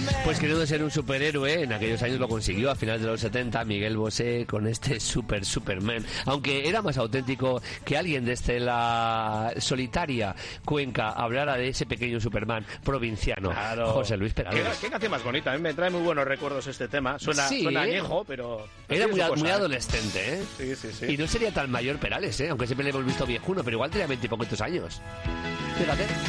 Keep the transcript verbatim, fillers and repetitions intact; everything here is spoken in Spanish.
Pues queriendo ser un superhéroe, en aquellos años lo consiguió a finales de los setenta Miguel Bosé con este Super Superman. Aunque era más auténtico que alguien desde la solitaria Cuenca hablara de ese pequeño Superman provinciano. Claro. José Luis Perales. ¿Qué, qué canción más bonita? A mí me trae muy buenos recuerdos este tema. Suena, sí, suena añejo, pero... Era muy, cosa, muy ¿eh? adolescente, ¿eh? Sí, sí, sí. Y no sería tan mayor Perales, ¿eh? Aunque siempre le hemos visto viejuno, pero igual tenía veintipoquitos años. Fíjate.